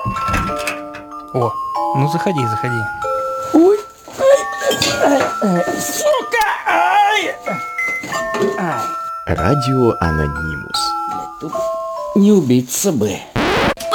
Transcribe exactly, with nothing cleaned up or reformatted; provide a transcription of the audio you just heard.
О, ну заходи, заходи. Ой, ай, ай, ай, сука, ай, ай. Радио Анонимус. Тут не убиться бы.